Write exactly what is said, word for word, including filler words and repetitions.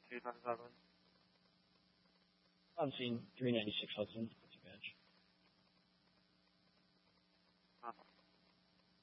two ninety-seven. I'm seeing three ninety-six Hudson. That's your badge. Huh.